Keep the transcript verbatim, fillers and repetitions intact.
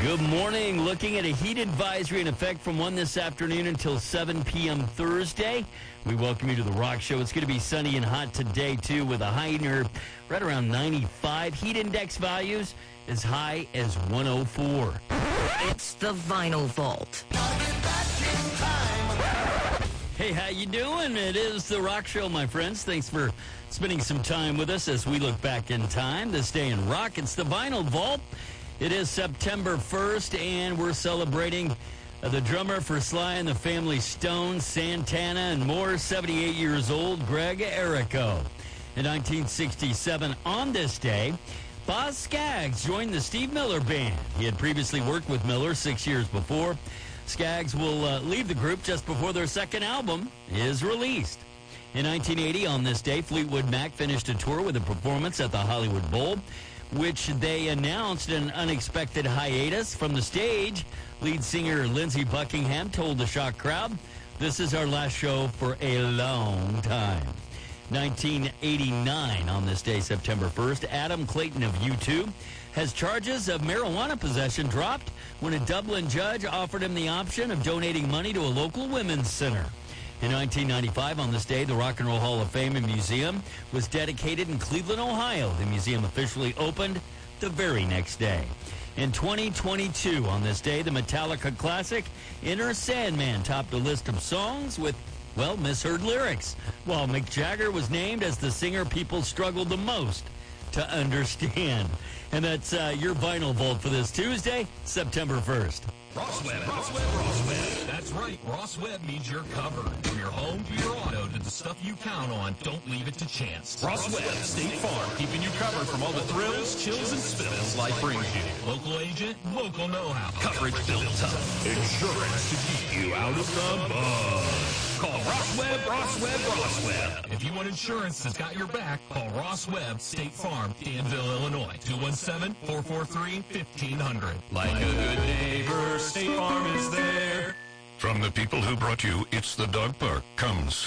Good morning. Looking at a heat advisory in effect from one this afternoon until seven p.m. Thursday. We welcome you to the Rock Show. It's going to be sunny and hot today, too, with a high near right around ninety-five. Heat index values as high as one oh four. It's the Vinyl Vault. Hey, how you doing? It is the Rock Show, my friends. Thanks for spending some time with us as we look back in time. This day in rock, it's the Vinyl Vault. It is September first, and we're celebrating uh, the drummer for Sly and the Family Stone, Santana, and more, seventy-eight years old, Greg Errico. In nineteen sixty-seven, on this day, Boz Scaggs joined the Steve Miller Band. He had previously worked with Miller six years before. Scaggs will uh, leave the group just before their second album is released. In nineteen eighty, on this day, Fleetwood Mac finished a tour with a performance at the Hollywood Bowl, which they announced an unexpected hiatus from the stage. Lead singer Lindsey Buckingham told the shocked crowd, "This is our last show for a long time." nineteen eighty-nine, on this day, September first, Adam Clayton of U two has charges of marijuana possession dropped when a Dublin judge offered him the option of donating money to a local women's center. In nineteen ninety-five, on this day, the Rock and Roll Hall of Fame and Museum was dedicated in Cleveland, Ohio. The museum officially opened the very next day. In twenty twenty-two, on this day, the Metallica classic Enter Sandman topped a list of songs with, well, misheard lyrics, while Mick Jagger was named as the singer people struggled the most to understand. And that's uh, your Vinyl Vault for this Tuesday, September first. Ross Webb, Ross Webb, Ross Webb. That's right, Ross Webb means you're covered. From your home to your auto to the stuff you count on, don't leave it to chance. Ross Webb, State Farm, keeping you covered from all the thrills, chills, and spills life brings you. Local agent, local know-how. Coverage built tough. Insurance to keep you out of the mud. Call Ross Webb, Ross Webb, Ross Webb. If you want insurance that's got your back, call Ross Webb, State Farm, Danville, Illinois. two one seven, four four three, fifteen hundred. Like a good neighbor, State Farm is there. From the people who brought you It's the Dog Park comes